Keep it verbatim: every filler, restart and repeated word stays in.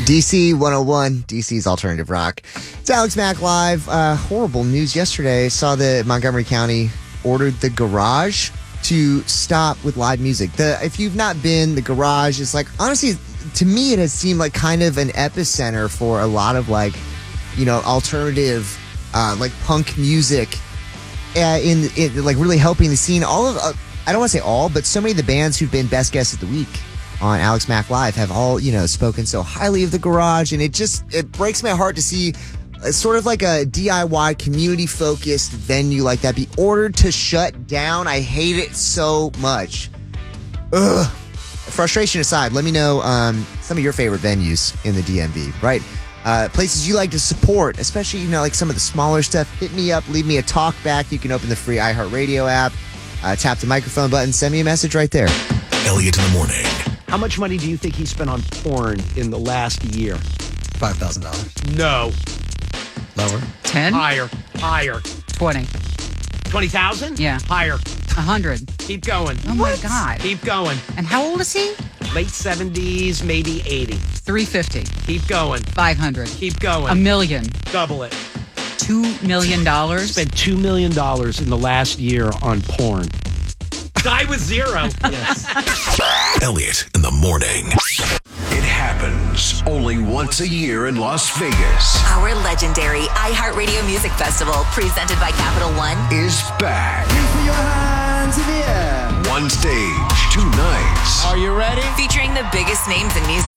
D C one oh one, D C's Alternative Rock. It's Alex Mack Live. Uh, horrible news yesterday. Saw that Montgomery County ordered the Garage to stop with live music. The If you've not been, the Garage is like, honestly, to me, it has seemed like kind of an epicenter for a lot of like, you know, alternative, uh, like punk music uh, in, in like really helping the scene. All of, uh, I don't want to say all, but so many of the bands who've been best guests of the week on Alex Mack Live have all, you know, spoken so highly of the Garage, and it just, it breaks my heart to see a, sort of like a D I Y community-focused venue like that be ordered to shut down. I hate it so much. Ugh. Frustration aside, let me know um, some of your favorite venues in the D M V, right? Uh, places you like to support, especially, you know, like some of the smaller stuff. Hit me up, leave me a talk back. You can open the free iHeartRadio app, uh, tap the microphone button, send me a message right there. Elliot in the morning. How much money do you think he spent on porn in the last year? five thousand dollars. No. Lower? ten? Higher. Higher. twenty. twenty thousand? Yeah. Higher. one hundred. Keep going. Oh, my God. Keep going. And how old is he? Late seventies, maybe eighty. three fifty. Keep going. five hundred. Keep going. A million. Double it. two million dollars. Spent two million dollars in the last year on porn. Die with zero. Yes. Elliot in the morning. It happens only once a year in Las Vegas. Our legendary iHeartRadio Music Festival, presented by Capital One, Is back. Put your hands in the air. One stage, two nights. Are you ready? featuring the biggest names in music.